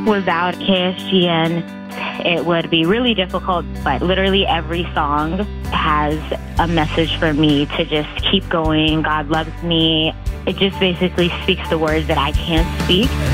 Without KSGN, it would be really difficult, but literally every song has a message for me to just keep going. God loves me. It just basically speaks the words that I can't speak.